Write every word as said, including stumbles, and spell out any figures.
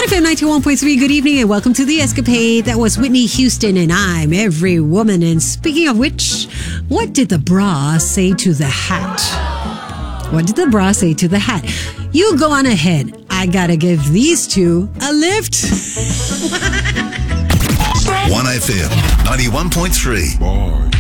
one F M ninety-one point three, good evening and welcome to The Escapade. That was Whitney Houston and I'm Every Woman. And speaking of which, what did the bra say to the hat? What did the bra say to the hat? You go on ahead. I gotta give these two a lift. one F M ninety-one point three. Boy.